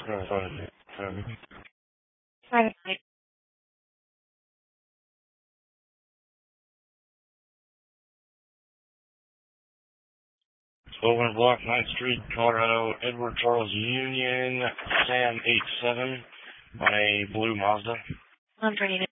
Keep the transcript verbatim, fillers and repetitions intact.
Hi. Owen Block, ninth Street, Colorado, Edward Charles Union, Sam eight seven, on a blue Mazda. I'm turning it.